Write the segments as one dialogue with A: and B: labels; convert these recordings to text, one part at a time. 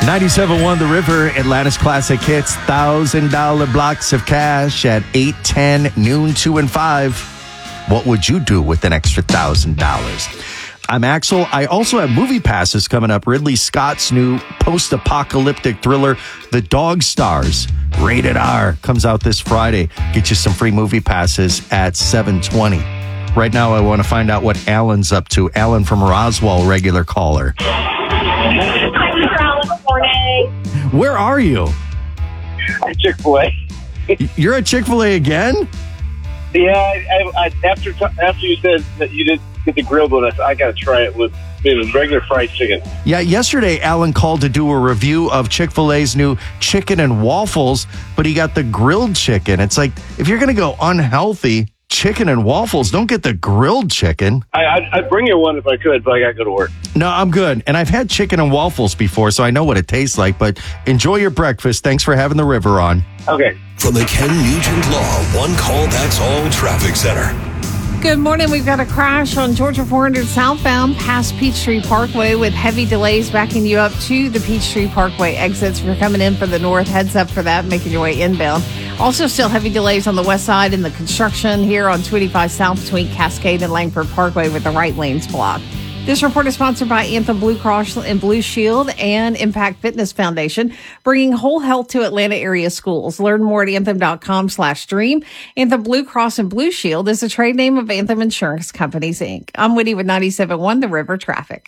A: 97.1 The River, Atlanta's classic hits, $1,000 blocks of cash at 8, 10, noon, 2, and 5. What would you do with an extra $1,000? I'm Axel. I also have movie passes coming up. Ridley Scott's new post-apocalyptic thriller, The Dog Stars, rated R, comes out this Friday. Get you some free movie passes at 7:20. Right now, I want to find out what Alan's up to. Alan from Roswell, regular caller. Where are you?
B: At Chick-fil-A.
A: You're at Chick-fil-A again?
B: Yeah, after you said that you didn't get the grilled one, I got to try it with regular fried chicken.
A: Yeah, yesterday Alan called to do a review of Chick-fil-A's new chicken and waffles, but he got the grilled chicken. It's like, if you're going to go unhealthy, chicken and waffles, don't get the grilled chicken.
B: I'd bring you one if I could, but I got to go to work.
A: No, I'm good. And I've had chicken and waffles before, so I know what it tastes like. But enjoy your breakfast. Thanks for having the river on.
B: Okay.
C: From the Ken Nugent Law One Call That's All Traffic Center.
D: Good morning. We've got a crash on Georgia 400 southbound past Peachtree Parkway with heavy delays backing you up to the Peachtree Parkway exits. If you're coming in for the north, heads up for that, making your way inbound. Also still heavy delays on the west side in the construction here on 285 South between Cascade and Langford Parkway with the right lanes blocked. This report is sponsored by Anthem Blue Cross and Blue Shield and Impact Fitness Foundation, bringing whole health to Atlanta area schools. Learn more at anthem.com/dream. Anthem Blue Cross and Blue Shield is the trade name of Anthem Insurance Companies, Inc. I'm Whitty with 97.1 The River Traffic.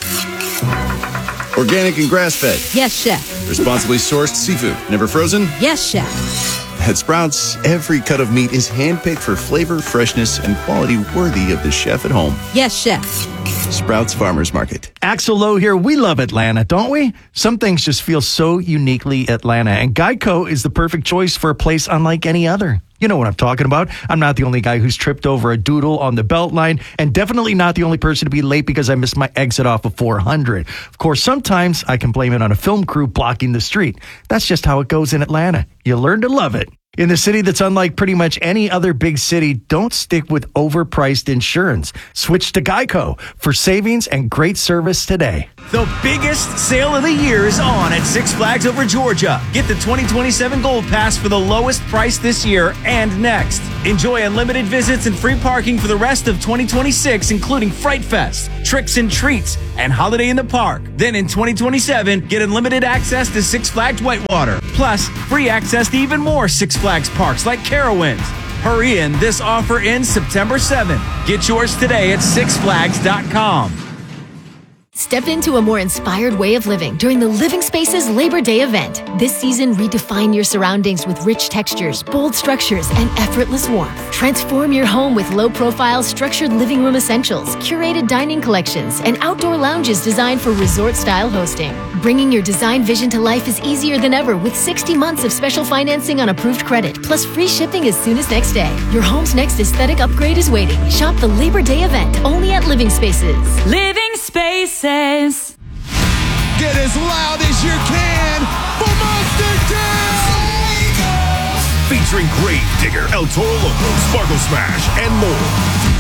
E: Organic and grass-fed.
F: Yes, chef.
E: Responsibly sourced seafood. Never frozen?
F: Yes, chef.
E: At Sprouts, every cut of meat is handpicked for flavor, freshness, and quality worthy of the chef at home.
F: Yes, chef.
E: Sprouts Farmers Market.
A: Axel Lowe here. We love Atlanta, don't we? Some things just feel so uniquely Atlanta, and Geico is the perfect choice for a place unlike any other. You know what I'm talking about. I'm not the only guy who's tripped over a doodle on the Beltline, and definitely not the only person to be late because I missed my exit off of 400. Of course, sometimes I can blame it on a film crew blocking the street. That's just how it goes in Atlanta. You learn to love it. In the city that's unlike pretty much any other big city, don't stick with overpriced insurance. Switch to Geico for savings and great service today.
G: The biggest sale of the year is on at Six Flags Over Georgia. Get the 2027 Gold Pass for the lowest price this year and next. Enjoy unlimited visits and free parking for the rest of 2026, including Fright Fest, Tricks and Treats, and Holiday in the Park. Then in 2027, get unlimited access to Six Flags Whitewater, plus free access to even more Six Flags parks like Carowinds. Hurry in, this offer ends September 7th. Get yours today at sixflags.com.
H: Step into a more inspired way of living during the Living Spaces Labor Day event. This season, redefine your surroundings with rich textures, bold structures, and effortless warmth. Transform your home with low-profile, structured living room essentials, curated dining collections, and outdoor lounges designed for resort-style hosting. Bringing your design vision to life is easier than ever with 60 months of special financing on approved credit, plus free shipping as soon as next day. Your home's next aesthetic upgrade is waiting. Shop the Labor Day event only at Living Spaces.
I: Living Spaces.
J: Get as loud as you can for Monster Jam!
C: Featuring Grave Digger, El Toro Loco, Sparkle Smash, and more.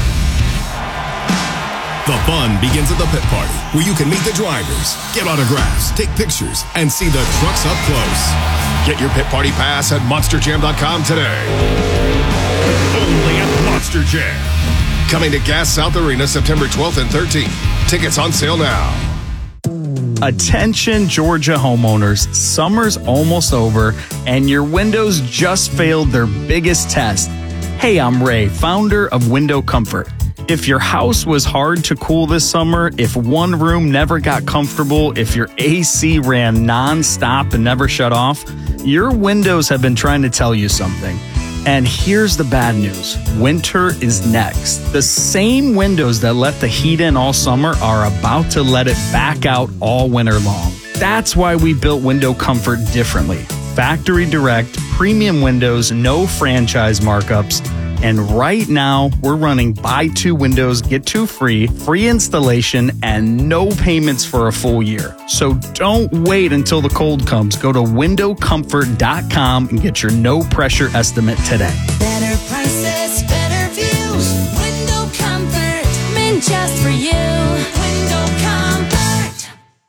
C: The fun begins at the pit party, where you can meet the drivers, get autographs, take pictures, and see the trucks up close. Get your pit party pass at monsterjam.com today. Only at Monster Jam. Coming to Gas South Arena September 12th and 13th. Tickets on sale now.
K: Attention Georgia homeowners, summer's almost over and your windows just failed their biggest test. Hey, I'm Ray, founder of Window Comfort. If your house was hard to cool this summer, if one room never got comfortable, if your AC ran nonstop and never shut off, your windows have been trying to tell you something. And here's the bad news. Winter is next. The same windows that let the heat in all summer are about to let it back out all winter long. That's why we built Window Comfort differently. Factory direct, premium windows, no franchise markups. And right now, we're running buy 2 windows, get 2 free, free installation, and no payments for a full year. So don't wait until the cold comes. Go to windowcomfort.com and get your no-pressure estimate today.
I: Better prices, better views. Window Comfort, meant just for you. Window Comfort.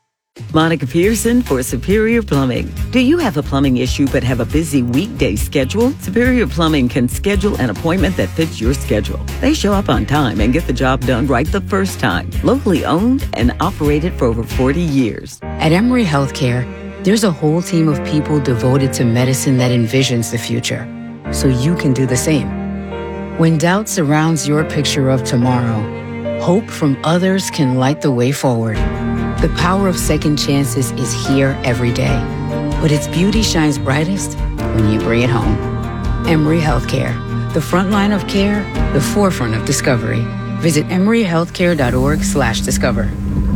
F: Monica Pearson for Superior Plumbing. Do you have a plumbing issue but have a busy weekday schedule? Superior Plumbing can schedule an appointment that fits your schedule. They show up on time and get the job done right the first time. Locally owned and operated for over 40 years.
L: At Emory Healthcare, there's a whole team of people devoted to medicine that envisions the future, so you can do the same. When doubt surrounds your picture of tomorrow, hope from others can light the way forward. The power of second chances is here every day, but its beauty shines brightest when you bring it home. Emory Healthcare, the front line of care, the forefront of discovery. Visit emoryhealthcare.org/discover.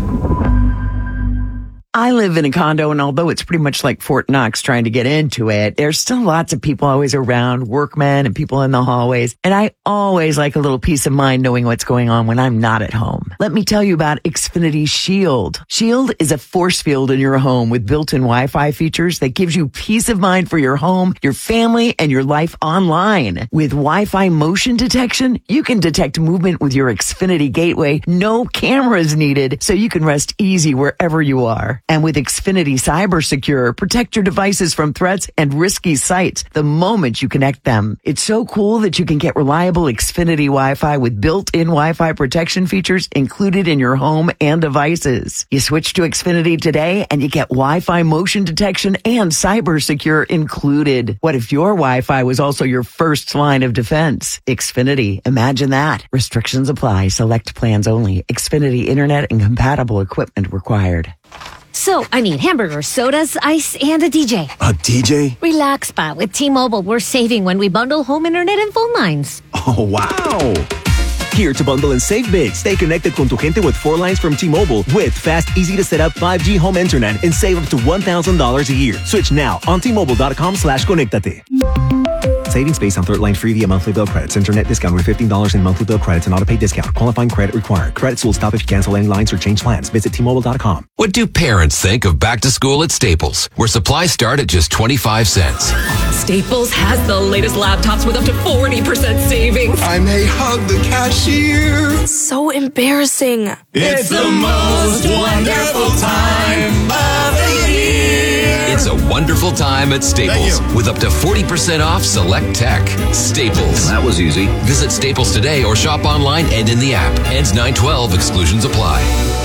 M: I live in a condo, and although it's pretty much like Fort Knox trying to get into it, there's still lots of people always around, workmen and people in the hallways. And I always like a little peace of mind knowing what's going on when I'm not at home. Let me tell you about Xfinity Shield. Shield is a force field in your home with built-in Wi-Fi features that gives you peace of mind for your home, your family, and your life online. With Wi-Fi motion detection, you can detect movement with your Xfinity gateway. No cameras needed, so you can rest easy wherever you are. And with Xfinity Cyber Secure, protect your devices from threats and risky sites the moment you connect them. It's so cool that you can get reliable Xfinity Wi-Fi with built-in Wi-Fi protection features included in your home and devices. You switch to Xfinity today and you get Wi-Fi motion detection and Cyber Secure included. What if your Wi-Fi was also your first line of defense? Xfinity, imagine that. Restrictions apply. Select plans only. Xfinity Internet and compatible equipment required.
N: So, hamburgers, sodas, ice, and a DJ.
O: A DJ?
N: Relax, Pa. With T-Mobile, we're saving when we bundle home internet and phone lines.
O: Oh, wow. Here to bundle and save big. Stay connected con tu gente with 4 lines from T-Mobile with fast, easy to set up 5G home internet and save up to $1,000 a year. Switch now on T-Mobile.com/conectate. Savings based on third line free via monthly bill credits. Internet discount with $15 in monthly bill credits and auto-pay discount. Qualifying credit required. Credits will stop if you cancel any lines or change plans. Visit T-Mobile.com.
P: What do parents think of back to school at Staples, where supplies start at just 25 cents?
Q: Staples has the latest laptops with up to 40% savings.
J: I may hug the cashier.
Q: So embarrassing.
J: It's the most wonderful time of the year.
P: It's a wonderful time at Staples with up to 40% off select tech. Staples.
R: That was easy.
P: Visit Staples today or shop online and in the app. Ends 9/12. Exclusions apply.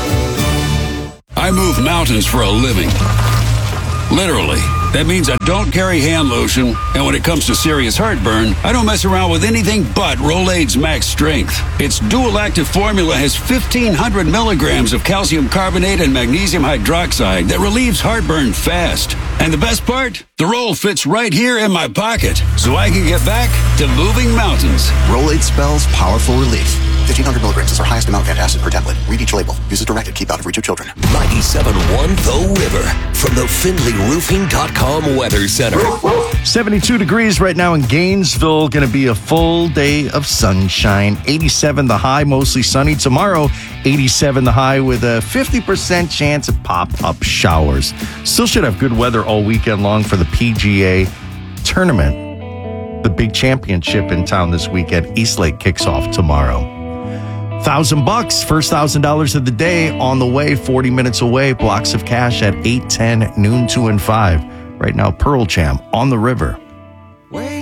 S: I move mountains for a living. Literally. That means I don't carry hand lotion, and when it comes to serious heartburn, I don't mess around with anything but Rolaids Max Strength. Its dual-active formula has 1,500 milligrams of calcium carbonate and magnesium hydroxide that relieves heartburn fast. And the best part? The roll fits right here in my pocket, so I can get back to moving mountains.
T: Rolaids spells powerful relief. 1,500 milligrams is our highest amount of antacid per tablet. Read each label. Use as directed. Keep out of reach of children.
P: 97.1 The River from the FindlayRoofing.com Weather Center.
A: 72 degrees right now in Gainesville. Going to be a full day of sunshine. 87 the high, mostly sunny. Tomorrow, 87 the high with a 50% chance of pop-up showers. Still should have good weather all weekend long for the PGA tournament. The big championship in town this weekend. Eastlake kicks off tomorrow. $1,000, first $1,000 of the day on the way, 40 minutes away. Blocks of cash at 8, 10, noon, 2, and 5. Right now, Pearl Jam on the river.